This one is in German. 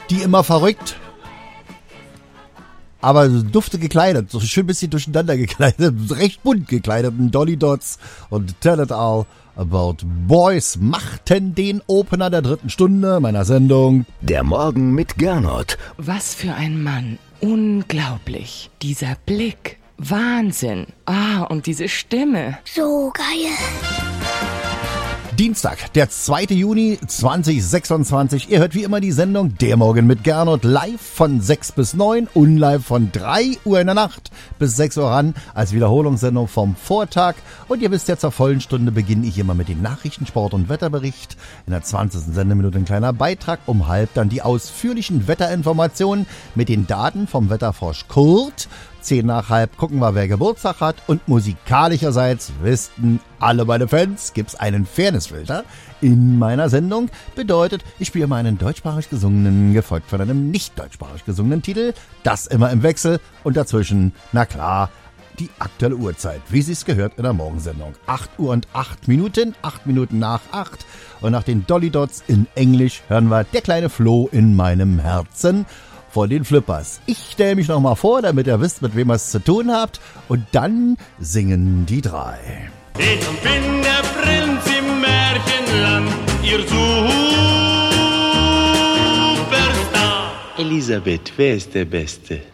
Die immer verrückt, aber dufte gekleidet, so schön ein bisschen durcheinander gekleidet, recht bunt gekleideten Dolly Dots und Tell It All About Boys machten den Opener der 3. Stunde meiner Sendung Der Morgen mit Gernot. Was für ein Mann. Unglaublich. Dieser Blick. Wahnsinn. Und diese Stimme. So geil. Dienstag, der 2. Juni 2026. Ihr hört wie immer die Sendung Der Morgen mit Gernot live von 6 bis 9 und live von 3 Uhr in der Nacht bis 6 Uhr ran als Wiederholungssendung vom Vortag. Und ihr wisst ja, zur vollen Stunde beginne ich immer mit den Nachrichten, Sport und Wetterbericht. In der 20. Sendeminute ein kleiner Beitrag, um halb dann die ausführlichen Wetterinformationen mit den Daten vom Wetterfrosch Kurt. 10 nach halb gucken wir, wer Geburtstag hat. Und musikalischerseits wissen alle meine Fans, gibt's einen Fairnessfilter in meiner Sendung. Bedeutet, ich spiele meinen deutschsprachig gesungenen, gefolgt von einem nicht deutschsprachig gesungenen Titel. Das immer im Wechsel und dazwischen, na klar, die aktuelle Uhrzeit, wie sie es gehört in der Morgensendung. 8 Uhr und 8 Minuten, 8 Minuten nach 8. Und nach den Dolly Dots in Englisch hören wir Der kleine Floh in meinem Herzen von den Flippers. Ich stelle mich nochmal vor, damit ihr wisst, mit wem ihr es zu tun habt. Und dann singen die 3. Ich bin der Prinz im Märchenland, ihr Superstar. Elisabeth, wer ist der Beste?